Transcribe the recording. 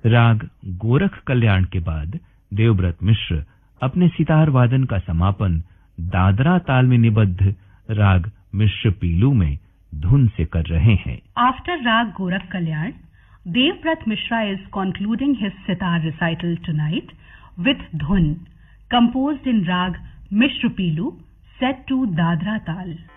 राग गोरख कल्याण के बाद देवव्रत मिश्र अपने सितार वादन का समापन दादरा ताल में निबद्ध राग मिश्र पीलू में धुन से कर रहे हैं। आफ्टर राग Gorakh kalyan, Devvrat Mishra is concluding his sitar recital tonight with dhun composed in rag Mishra Pilu set to Dadra Tal.